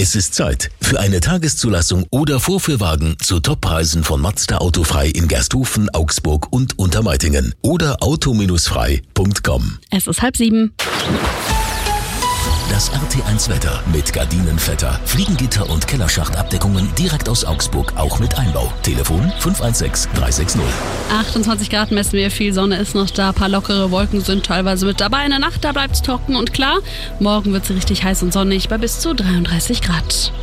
Es ist Zeit für eine Tageszulassung oder Vorführwagen zu Toppreisen von Mazda Autofrei in Gersthofen, Augsburg und Untermeitingen oder auto-frei.com. Es ist 6:30. Das RT1 Wetter mit Gardinenvetter, Fliegengitter und Kellerschachtabdeckungen direkt aus Augsburg, auch mit Einbau. Telefon 516 360. 28 Grad messen wir, viel Sonne ist noch da, ein paar lockere Wolken sind teilweise mit dabei. In der Nacht, da bleibt es trocken und klar. Morgen wird es richtig heiß und sonnig bei bis zu 33 Grad.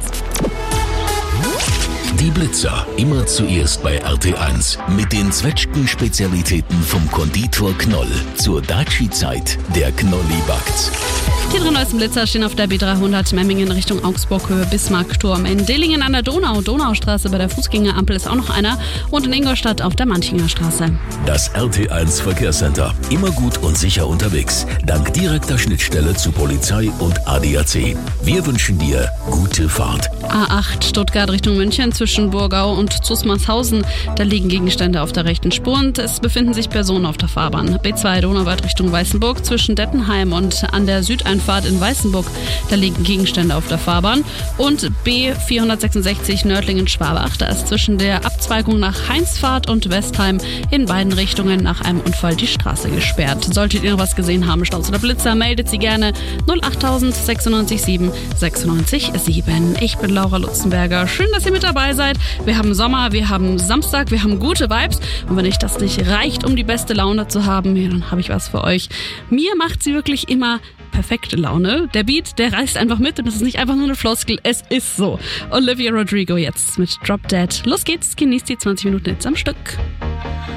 Die Blitzer, immer zuerst bei RT1 mit den Zwetschgen-Spezialitäten vom Konditor Knoll. Zur Daci-Zeit, der Knolli backt's. Die 3 neuesten Blitzer stehen auf der B300 Memmingen Richtung Augsburg, Höhe Bismarckturm. In Dillingen an der Donaustraße bei der Fußgängerampel ist auch noch einer und in Ingolstadt auf der Manchinger Straße. Das RT1 Verkehrscenter, immer gut und sicher unterwegs, dank direkter Schnittstelle zu Polizei und ADAC. Wir wünschen dir gute Fahrt. A8 Stuttgart Richtung München zwischen Burgau und Zusmarshausen. Da liegen Gegenstände auf der rechten Spur und es befinden sich Personen auf der Fahrbahn. B2 Donauwörth Richtung Weißenburg zwischen Dettenheim und an der Südeinfahrt in Weißenburg. Da liegen Gegenstände auf der Fahrbahn. Und B466 Nördlingen-Schwabach. Da ist zwischen der Abzweigung nach Heinsfahrt und Westheim in beiden Richtungen nach einem Unfall die Straße gesperrt. Solltet ihr noch was gesehen haben, Staus oder Blitzer, meldet sie gerne 08000 96 7 96 7. Ich bin Laura Lutzenberger. Schön, dass ihr mit dabei seid. Wir haben Sommer, wir haben Samstag, wir haben gute Vibes. Und wenn euch das nicht reicht, um die beste Laune zu haben, ja, dann habe ich was für euch. Mir macht sie wirklich immer perfekte Laune. Der Beat, der reißt einfach mit und es ist nicht einfach nur eine Floskel, es ist so. Olivia Rodrigo jetzt mit Drop Dead. Los geht's, genießt die 20 Minuten jetzt am Stück.